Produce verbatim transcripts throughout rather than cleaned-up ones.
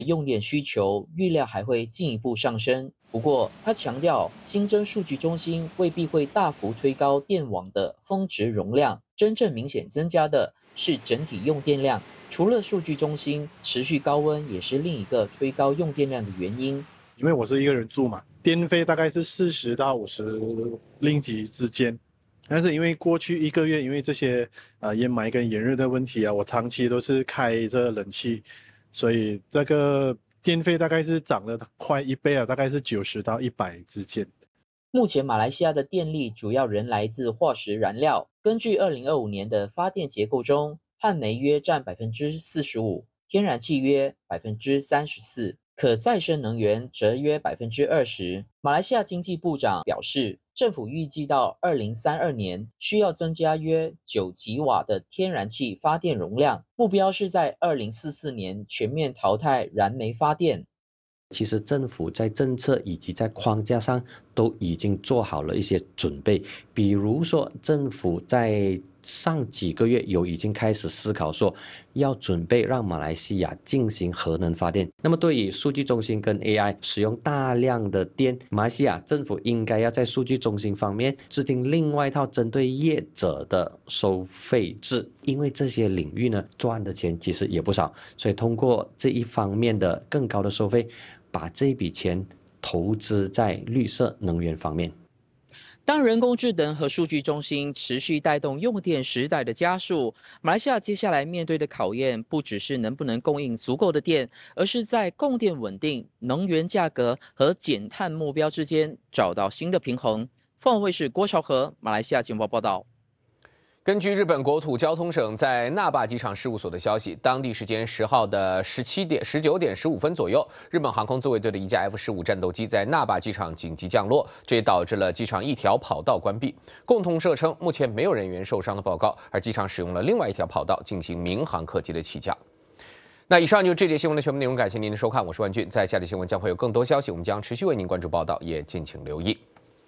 用电需求预料还会进一步上升。不过，他强调，新增数据中心未必会大幅推高电网的峰值容量，真正明显增加的是整体用电量。除了数据中心，持续高温也是另一个推高用电量的原因。 因为我是一个人住嘛，电费大概是四十到五十令吉之间。但是因为过去一个月，因为这些呃烟霾跟炎热的问题啊，我长期都是开着冷气，所以这个电费大概是涨了快一倍啊，大概是九十到一百之间。 目前马来西亚的电力主要仍来自化石燃料。根据二零二五年的发电结构中，碳煤约占百分之四十五，天然气约百分之三十四。可再生能源则约百分之二十。马来西亚经济部长表示，政府预计到二零三二年需要增加约九吉瓦的天然气发电容量，目标是在二零四四年全面淘汰燃煤发电。 其实政府在政策以及在框架上都已经做好了一些准备，比如说政府在上几个月有已经开始思考说要准备让马来西亚进行核能发电。那么对于数据中心跟 A I 使用大量的电，马来西亚政府应该要在数据中心方面制定另外一套针对业者的收费制，因为这些领域呢赚的钱其实也不少，所以通过这一方面的更高的收费，把这笔钱投资在绿色能源方面。 当人工智能和数据中心持续带动用电时代的加速，马来西亚接下来面对的考验不只是能不能供应足够的电，而是在供电稳定、能源价格和减碳目标之间找到新的平衡。凤凰卫视郭朝和马来西亚情报报道。 根据日本国土交通省在那霸机场事务所的消息，当地时间十号的十七点十九点十五分左右，日本航空自卫队的一架 F 十五战斗机在那霸机场紧急降落，这也导致了机场一条跑道关闭。共同社称，目前没有人员受伤的报告，而机场使用了另外一条跑道进行民航客机的起降。那以上就是这节新闻的全部内容，感谢您的收看，我是万俊。在下节新闻将会有更多消息，我们将持续为您关注报道，也敬请留意。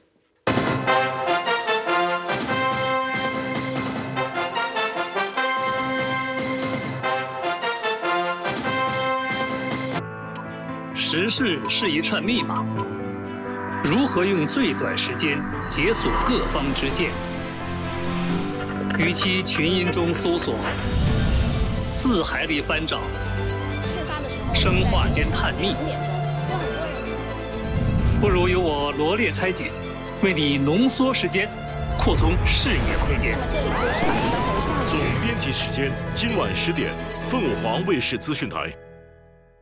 时事是一串密码，如何用最短时间解锁各方之见？与其群音中搜索，字海里翻找，生化间探秘，不如由我罗列拆解，为你浓缩时间，扩充视野空间。 总编辑时间今晚十点，凤凰卫视资讯台。